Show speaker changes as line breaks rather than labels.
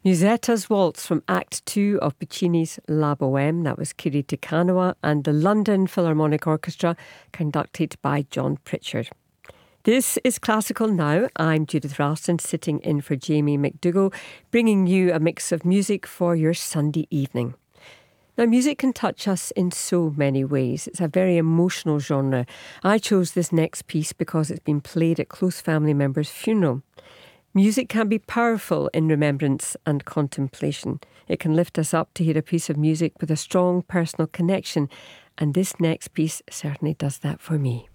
Musetta's Waltz from Act 2 of Puccini's La Bohème. That was Kiri Te Kanawa and the London Philharmonic Orchestra, conducted by John Pritchard. This is Classical Now. I'm Judith Ralston, sitting in for Jamie McDougall, bringing you a mix of music for your Sunday evening. Now, music can touch us in so many ways. It's a very emotional genre. I chose this next piece because it's been played at close family members' funeral. Music can be powerful in remembrance and contemplation. It can lift us up to hear a piece of music with a strong personal connection, and this next piece certainly does that for me.